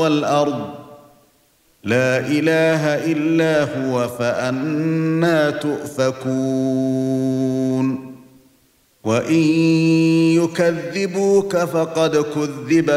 والارض لا اله الا هو فأنى تؤفكون وان يكذبوك فقد كذبت